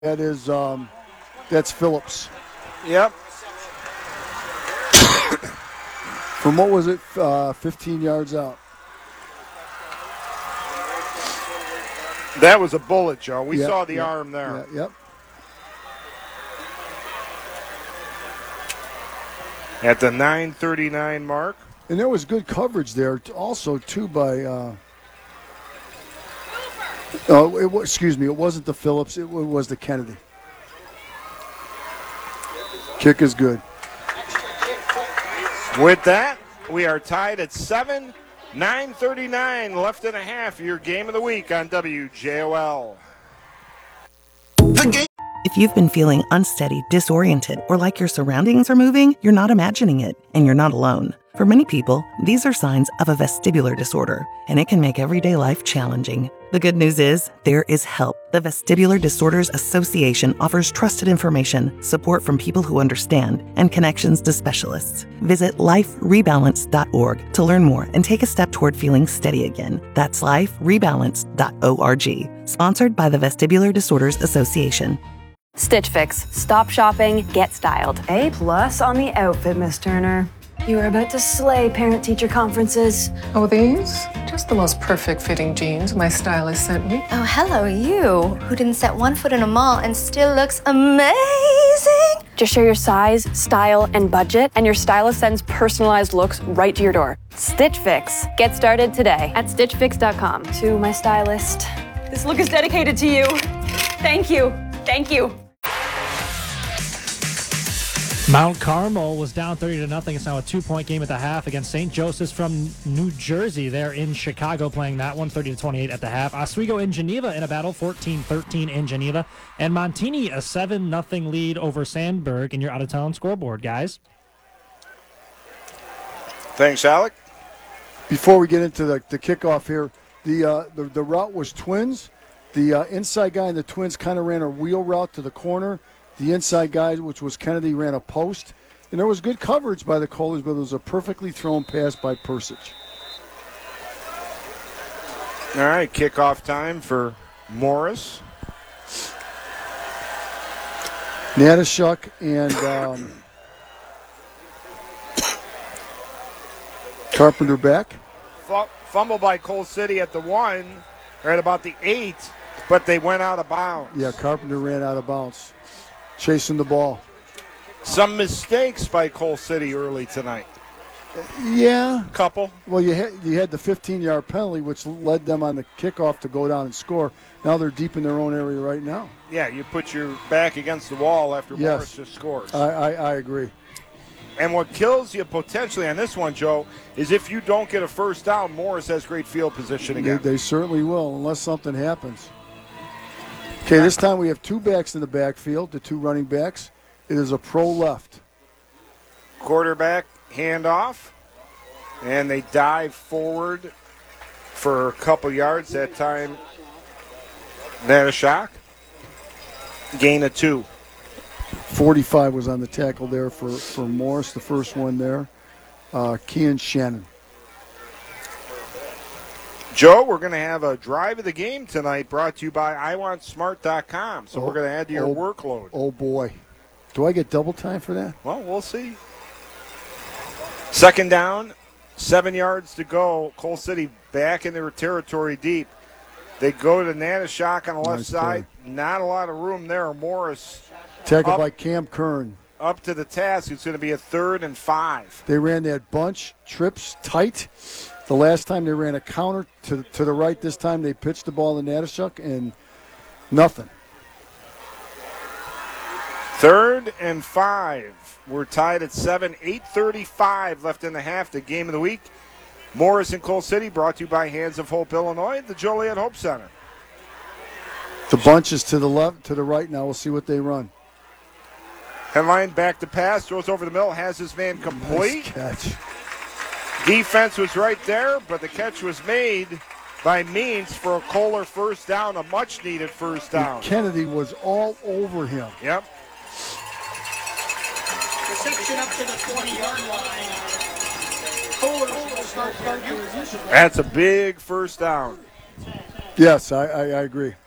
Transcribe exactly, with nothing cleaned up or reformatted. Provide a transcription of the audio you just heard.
That is, um, that's Phillips. Yep. From what was it, uh, fifteen yards out? That was a bullet, Joe. We yep, saw the yep, arm there. Yep, yep. At the nine thirty-nine mark. And there was good coverage there also, too, by, uh, oh, it was, excuse me, it wasn't the Phillips, it was the Kennedy. Kick is good. With that, we are tied at seven. nine thirty-nine left and a half. Your game of the week on W J O L. If you've been feeling unsteady, disoriented, or like your surroundings are moving, you're not imagining it, and you're not alone. For many people, these are signs of a vestibular disorder, and it can make everyday life challenging. The good news is, there is help. The Vestibular Disorders Association offers trusted information, support from people who understand, and connections to specialists. Visit life rebalance dot org to learn more and take a step toward feeling steady again. That's life rebalance dot org. Sponsored by the Vestibular Disorders Association. Stitch Fix. Stop shopping, get styled. A plus on the outfit, Miss Turner. You are about to slay parent-teacher conferences. Oh, these? Just the most perfect fitting jeans my stylist sent me. Oh, hello, you, who didn't set one foot in a mall and still looks amazing. Just share your size, style, and budget, and your stylist sends personalized looks right to your door. Stitch Fix. Get started today at stitch fix dot com. To my stylist, this look is dedicated to you. Thank you. Thank you. Mount Carmel was down thirty to nothing. It's now a two-point game at the half against Saint Joseph's from New Jersey. They're in Chicago playing that one, thirty to twenty-eight at the half. Oswego in Geneva in a battle, fourteen thirteen in Geneva. And Montini, a seven nothing lead over Sandburg in your out-of-town scoreboard, guys. Thanks, Alec. Before we get into the, the kickoff here, the, uh, the the route was twins. The uh, inside guy in the Twins kind of ran a wheel route to the corner. The inside guy, which was Kennedy, ran a post. And there was good coverage by the Kohler's, but it was a perfectly thrown pass by Persich. All right, kickoff time for Morris. Natashuk and um, Carpenter back. F- fumble by Coal City at the one, or at about the eight, but they went out of bounds. Yeah, Carpenter ran out of bounds, chasing the ball. Some mistakes by Coal City early tonight. Yeah. Couple. Well, you had, you had the fifteen-yard penalty, which led them on the kickoff to go down and score. Now they're deep in their own area right now. Yeah, you put your back against the wall after yes. Morris just scores. I, I, I agree. And what kills you potentially on this one, Joe, is if you don't get a first down, Morris has great field position again. They, they certainly will, unless something happens. Okay, this time we have two backs in the backfield, the two running backs. It is a pro left. Quarterback handoff, and they dive forward for a couple yards. That time, Natashuk. Gain of two. forty-five was on the tackle there for, for Morris, the first one there. Uh, Kean Shannon. Joe, we're going to have a drive of the game tonight brought to you by i want smart dot com. So oh, we're going to add to your oh, workload. Oh, boy. Do I get double time for that? Well, we'll see. Second down, seven yards to go. Coal City back in their territory deep. They go to Natashuk on the left nice side. play. Not a lot of room there. Morris. Tackle up, by Cam Kern. Up to the task. It's going to be a third and five. They ran that bunch, trips, tight. The last time they ran a counter to, to the right. This time they pitched the ball to Natashuk and nothing. Third and five. We're tied at seven. eight thirty-five left in the half. The game of the week. Morris and Coal City brought to you by Hands of Hope, Illinois, the Joliet Hope Center. The bunch is to the left, to the right now. We'll see what they run. Headline back to pass. Throws over the middle. Has his man complete. Nice catch. Defense was right there, but the catch was made by Means for a Kohler first down, a much-needed first down. And Kennedy was all over him. Yep. Reception up to the twenty-yard line. Kohler will start third position. That's a big first down. Yes, I, I, I agree.